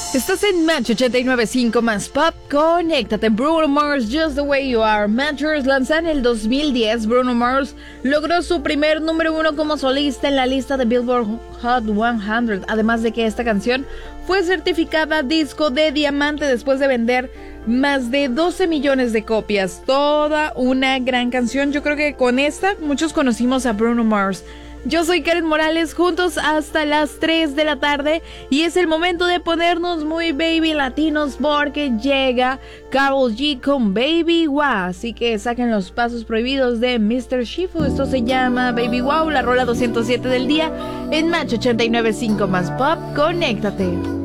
Estás en Match 89.5 más Pop. Conéctate. Bruno Mars, Just the Way You Are. Matchers, lanzada en el 2010, Bruno Mars logró su primer número 1 como solista en la lista de Billboard Hot 100. Además de que esta canción fue certificada disco de diamante después de vender más de 12 millones de copias. Toda una gran canción. Yo creo que con esta muchos conocimos a Bruno Mars. Yo soy Karen Morales, juntos hasta las 3 de la tarde y es el momento de ponernos muy baby latinos porque llega Karol G con Baby Wow, así que saquen los pasos prohibidos de Mr. Shifu. Esto se llama Baby Wow, la rola 207 del día en Match 89.5 más Pop. Conéctate.